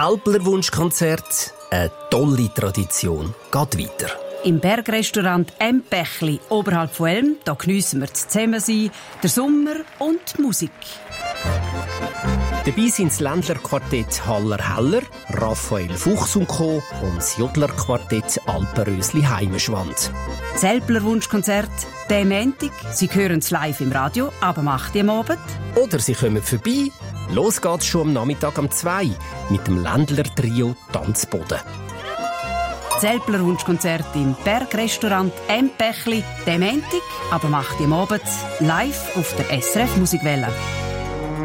Älpler Wunschkonzert, eine tolle Tradition, geht weiter. Im Bergrestaurant Empechli oberhalb von Elm, da geniessen wir das Zusammensein, der Sommer und die Musik. Dabei sind das Ländlerquartett Haller-Heller, Raphael Fuchs und Co. und das Jodlerquartett Alpenrösli-Heimeschwand. Das Älpler Wunschkonzert, der Montag. Sie hören es live im Radio, aber macht ihr am Abend. Oder Sie kommen vorbei. Los geht's schon am Nachmittag um 2 mit dem Ländler-Trio Tanzboden. Das Älpler Wunschkonzert im Bergrestaurant Empechli, der Montag, aber macht ihr am Abend live auf der SRF Musikwelle.